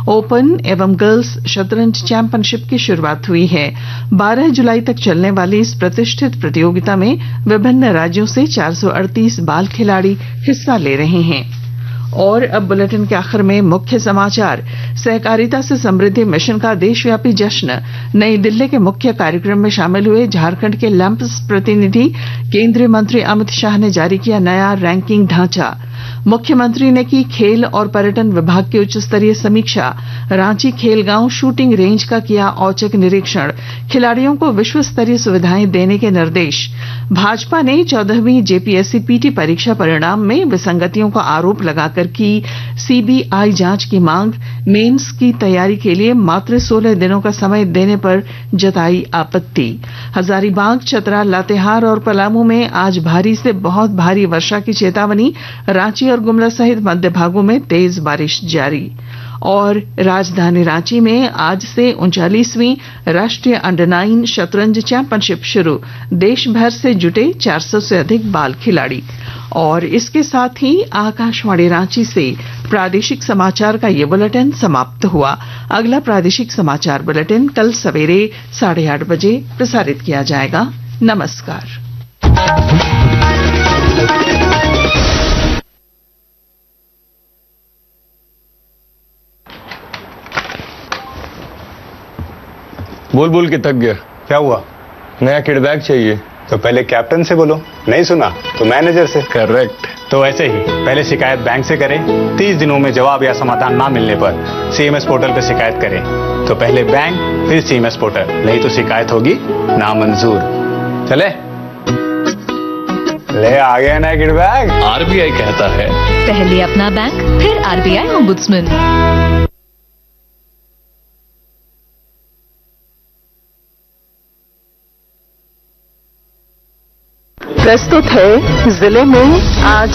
Open एवं girls शतरंज championship की शुरुआत हुई है। 12 जुलाई तक चलने वाली इस प्रतिष्ठित प्रतियोगिता में विभिन्न राज्यों से 438 बाल खिलाड़ी हिस्सा ले रहे हैं। और अब बुलेटिन के आखिर में मुख्य समाचार। सहकारिता से समृद्धि मिशन का देशव्यापी जश्न। नई दिल्ली के मुख्य कार्यक्रम में शामिल हुए झारखंड के लैंप्स प्रतिनिधि। केंद्रीय मंत्री अमित शाह ने जारी किया नया रैंकिंग ढांचा। मुख्यमंत्री ने की खेल और पर्यटन विभाग की उच्च स्तरीय समीक्षा। रांची खेलगांव शूटिंग रेंज का किया औचक निरीक्षण। खिलाड़ियों को विश्व स्तरीय सुविधाएं देने के निर्देश। भाजपा ने 14वीं जेपीएससी पीटी परीक्षा परिणाम में विसंगतियों का आरोप लगाकर की सीबीआई जांच की मांग। मेंस की तैयारी के लिए मात्र 16 दिनों का समय देने पर जताई आपत्ति। हजारीबाग, चतरा, लातेहार और पलामू में आज भारी से बहुत भारी वर्षा की चेतावनी। रांची और गुमला सहित मध्य भागों में तेज बारिश जारी। और राजधानी रांची में आज से 39वीं राष्ट्रीय अंडर 9 शतरंज चैंपियनशिप शुरू। देश भर से जुटे 400 से अधिक बाल खिलाड़ी। और इसके साथ ही आकाशवाणी रांची से प्रादेशिक समाचार का ये बुलेटिन समाप्त हुआ। अगला प्रादेशिक समाचार बुलेटिन कल सवेरे 8:30 बजे प्रसारित किया जाएगा। नमस्कार। बोल बोल के थक गया। क्या हुआ? नया किड बैग चाहिए। तो पहले कैप्टन से बोलो, नहीं सुना तो मैनेजर से। करेक्ट। तो ऐसे ही पहले शिकायत बैंक से करें, 30 दिनों में जवाब या समाधान ना मिलने पर सीएमएस पोर्टल पर शिकायत करें। तो पहले बैंक फिर सीएमएस पोर्टल, नहीं तो शिकायत होगी नामंजूर। चले ले आ गया नया किड बैग। आरबीआई कहता है पहले अपना बैंक फिर आरबीआई ओम्बुड्समैन। प्रस्तुत है जिले में आज